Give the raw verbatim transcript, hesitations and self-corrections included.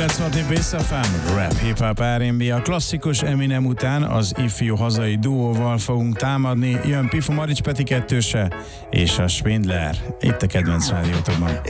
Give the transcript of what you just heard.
kilencvenhatni Bass ef em, Rap Hip Hop er end bé. A klasszikus Eminem után az ifjú hazai duóval fogunk támadni. Jön Pifo Marics Peti kettőse és a Svindler. Itt a kedvenc rádiótokban.